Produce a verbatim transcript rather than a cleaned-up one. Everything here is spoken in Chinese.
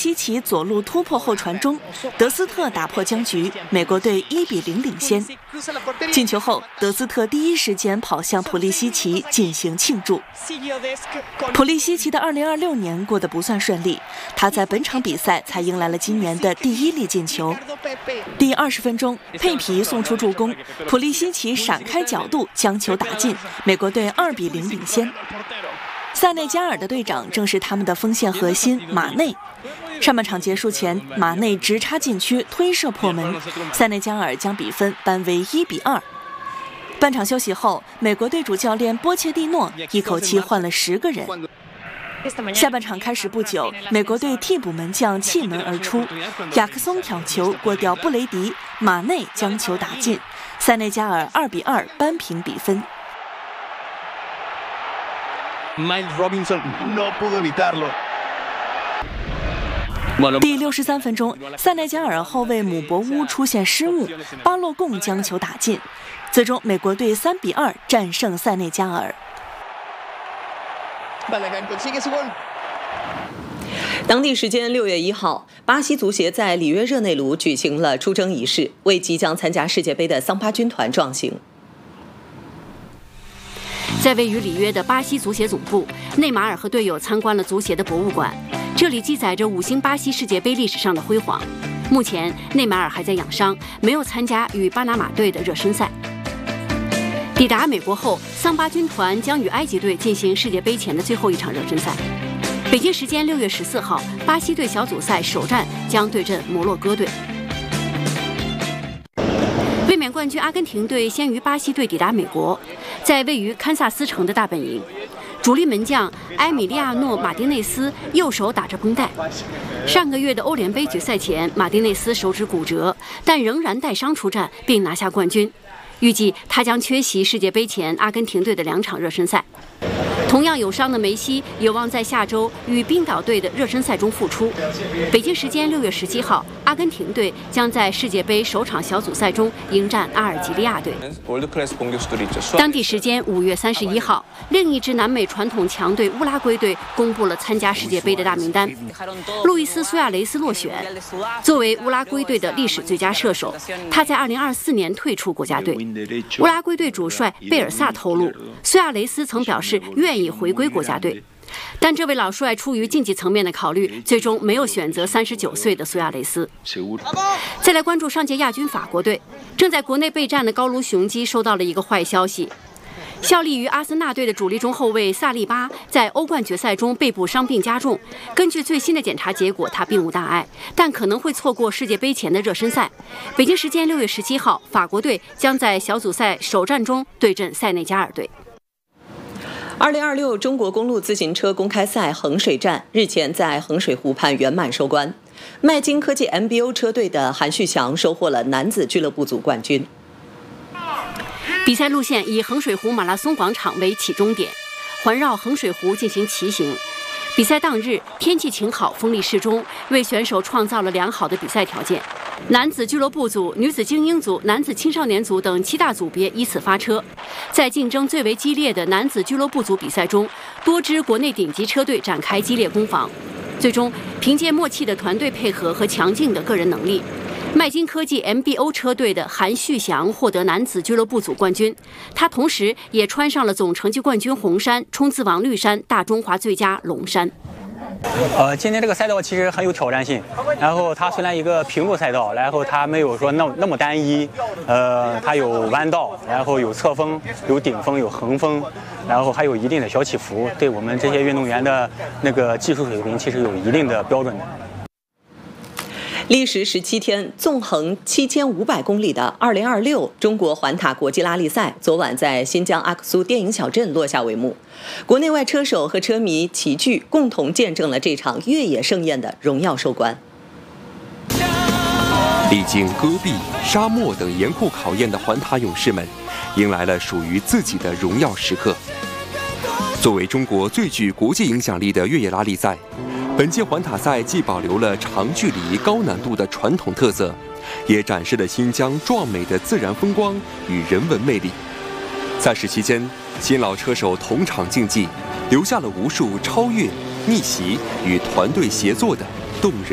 西奇左路突破后传中，德斯特打破僵局，美国队一比零领先。进球后，德斯特第一时间跑向普利西奇进行庆祝。普利西奇的二零二六年过得不算顺利，他在本场比赛才迎来了今年的第一粒进球。第二十分钟，佩皮送出助攻，普利西奇闪开角度将球打进，美国队二比零领先。塞内加尔的队长正是他们的锋线核心马内。上半场结束前，马内直插禁区推射破门，塞内加尔将比分扳为一比二。半场休息后，美国队主教练波切蒂诺一口气换了十个人。下半场开始不久，美国队替补门将弃门而出，雅克松挑球过掉布雷迪，马内将球打进，塞内加尔二比二扳平比分。 Miles Robinson no pudo evitarlo。 第六十三分钟，塞内加尔后卫姆博乌出现失误，巴洛贡将球打进，最终美国队三比二战胜塞内加尔。 当地时间六月一号，巴西足协在里约热内卢举行了出征仪式，为即将参加世界杯的桑巴军团壮行。 在位于里约的巴西足协总部，内马尔和队友参观了足协的博物馆，这里记载着五星巴西世界杯历史上的辉煌。目前，内马尔还在养伤，没有参加与巴拿马队的热身赛。抵达美国后，桑巴军团将与埃及队进行世界杯前的最后一场热身赛。北京时间六月十四号，巴西队小组赛首战将对阵摩洛哥队。卫冕冠军阿根廷队先于巴西队抵达美国，在位于堪萨斯城的大本营，主力门将埃米利亚诺·马丁内斯右手打着绷带。上个月的欧联杯决赛前，马丁内斯手指骨折，但仍然带伤出战，并拿下冠军。预计他将缺席世界杯前阿根廷队的两场热身赛。同样有伤的梅西有望在下周与冰岛队的热身赛中复出。北京时间六月十七号，阿根廷队将在世界杯首场小组赛中迎战阿尔及利亚队。当地时间五月三十一号，另一支南美传统强队乌拉圭队公布了参加世界杯的大名单，路易斯·苏亚雷斯落选。作为乌拉圭队的历史最佳射手，他在二零二四年退出国家队。乌拉圭队主帅贝尔萨透露，苏亚雷斯曾表示愿意回归国家队，但这位老帅出于竞技层面的考虑，最终没有选择三十九岁的苏亚雷斯。再来关注上届亚军法国队，正在国内备战的高卢雄鸡收到了一个坏消息。效力于阿森纳队的主力中后卫萨利巴在欧冠决赛中背部伤病加重，根据最新的检查结果，他并无大碍，但可能会错过世界杯前的热身赛。北京时间六月十七号，法国队将在小组赛首战中对阵塞内加尔队。 二零二六中国公路自行车公开赛衡水站日前在衡水湖畔圆满收官，麦金科技 M B O 车队的韩旭翔收获了男子俱乐部组冠军。 比赛路线以衡水湖马拉松广场为起终点，环绕衡水湖进行骑行。比赛当日天气晴好，风力适中，为选手创造了良好的比赛条件。男子俱乐部组、女子精英组、男子青少年组等七大组别依次发车。在竞争最为激烈的男子俱乐部组比赛中，多支国内顶级车队展开激烈攻防。最终，凭借默契的团队配合和强劲的个人能力，麦金科技 M B O 车队的韩旭翔获得男子俱乐部组冠军，他同时也穿上了总成绩冠军红衫、冲刺王绿衫、大中华最佳龙衫。 呃，今天这个赛道其实很有挑战性，然后它虽然一个平路赛道，然后它没有说那那么单一，呃，它有弯道，然后有侧风、有顶风、有横风，然后还有一定的小起伏，对我们这些运动员的那个技术水平其实有一定的标准的。 历时十七天，纵横七千五百公里的二零二六中国环塔国际拉力赛，昨晚在新疆阿克苏电影小镇落下帷幕。国内外车手和车迷齐聚，共同见证了这场越野盛宴的荣耀收官。 历经戈壁、沙漠等严酷考验的环塔勇士们，迎来了属于自己的荣耀时刻。作为中国最具国际影响力的越野拉力赛，本届环塔赛既保留了长距离高难度的传统特色，也展示了新疆壮美的自然风光与人文魅力。赛事期间，新老车手同场竞技，留下了无数超越、逆袭与团队协作的动人